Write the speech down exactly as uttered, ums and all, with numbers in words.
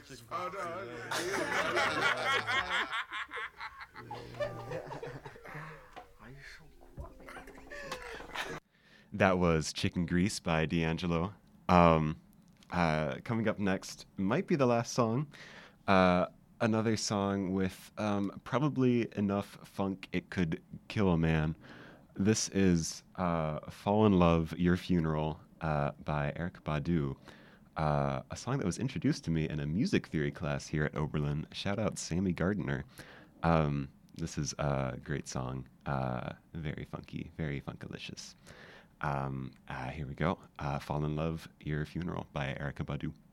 Oh, no. That was Chicken Grease by D'Angelo. Um, uh, coming up next might be the last song. Uh, another song with um, probably enough funk it could kill a man. This is uh, Fall in Love, Your Funeral uh, by Erykah Badu. Uh, a song that was introduced to me in a music theory class here at Oberlin. Shout out Sammy Gardner. Um, this is a great song. Uh, very funky, very funkalicious. Um, uh, here we go. Uh, Fall in Love, Your Funeral by Erykah Badu.